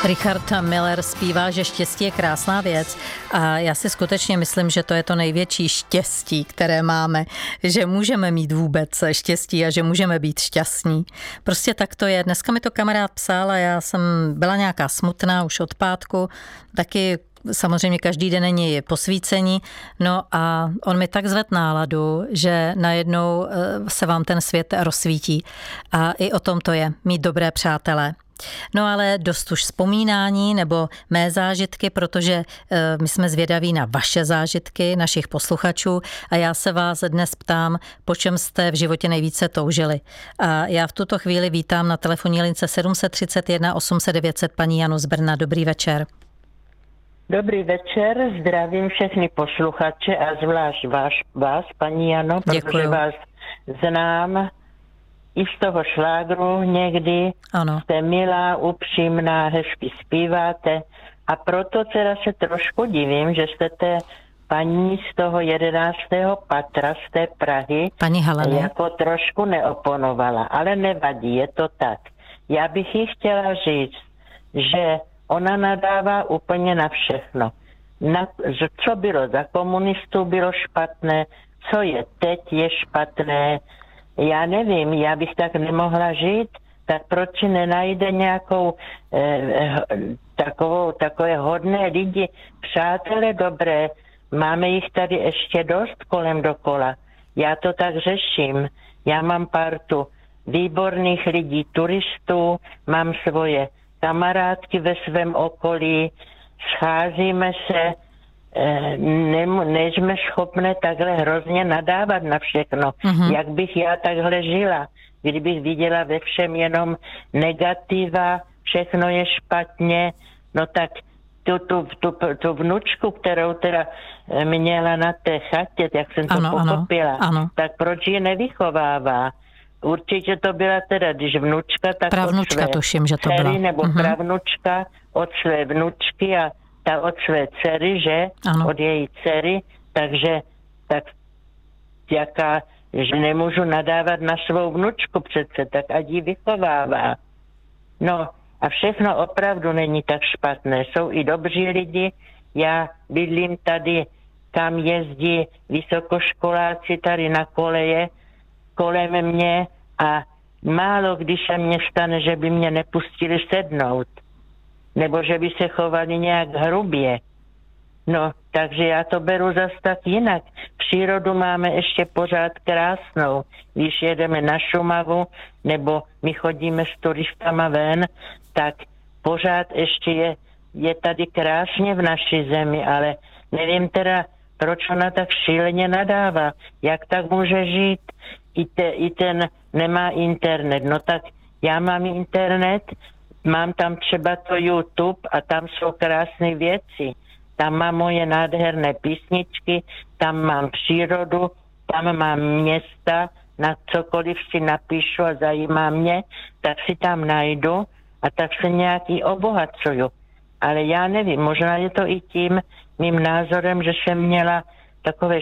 Richard Miller zpívá, že štěstí je krásná věc a já si skutečně myslím, že to je to největší štěstí, které máme, že můžeme mít vůbec štěstí a že můžeme být šťastní. Prostě tak to je. Dneska mi to kamarád psal a já jsem byla nějaká smutná už od pátku, taky samozřejmě každý den není posvícení, no a on mi tak zvedl náladu, že najednou se vám ten svět rozsvítí a i o tom to je, mít dobré přátelé. No ale dost už vzpomínání nebo mé zážitky, protože my jsme zvědaví na vaše zážitky, našich posluchačů a já se vás dnes ptám, po čem jste v životě nejvíce toužili. A já v tuto chvíli vítám na telefonní lince 731 800 900 paní Janu z Brna. Dobrý večer. Dobrý večer, zdravím všechny posluchače a zvlášť vás, paní Jano, protože vás znám i z toho šlágru někdy. Ano. Jste milá, upřímná, hezky zpíváte a proto teda se trošku divím, že jste té paní z toho 11. patra z té Prahy paní Heleny jako trošku neoponovala, ale nevadí, je to tak. Já bych jí chtěla říct, že ona nadává úplně na všechno. Co bylo za komunistů, bylo špatné, co je teď, je špatné. Já nevím, já bych tak nemohla žít, tak proč nenajde nějakou takové hodné lidi, přátelé dobré, máme jich tady ještě dost kolem dokola. Já to tak řeším, já mám partu výborných lidí, turistů, mám svoje kamarádky ve svém okolí, scházíme se, nejsme schopné takhle hrozně nadávat na všechno. Jak bych já takhle žila, kdybych viděla ve všem jenom negativa, všechno je špatně, no tak tu vnučku, kterou teda měla na té chatě, jak jsem to pochopila, tak proč ji nevychovává? Určitě to byla teda, když vnučka, tak pravnučka, od své tuším, že to byla. Dcery, nebo pravnučka od své vnučky a ta od své dcery, že? Ano. Od její dcery, takže tak že nemůžu nadávat na svou vnučku přece, tak ať ji vychovává. No a všechno opravdu není tak špatné. Jsou i dobří lidi. Já bydlím tady, kam jezdí vysokoškoláci tady na koleje, kolem mě a málo když se mně stane, že by mě nepustili sednout. Nebo že by se chovali nějak hrubě. No, takže já to beru zas tak jinak. Přírodu máme ještě pořád krásnou. Když jedeme na Šumavu, nebo my chodíme s turistama ven, tak pořád ještě je tady krásně v naší zemi, ale nevím teda, proč ona tak šíleně nadává. Jak tak může žít? I ten nemá internet. No tak já mám internet, mám tam třeba to YouTube a tam jsou krásné věci. Tam mám moje nádherné písničky, tam mám přírodu, tam mám města, na cokoliv si napíšu a zajímá mě, tak si tam najdu a tak se nějaký obohacuju. Ale já nevím, možná je to i tím mým názorem, že jsem měla takové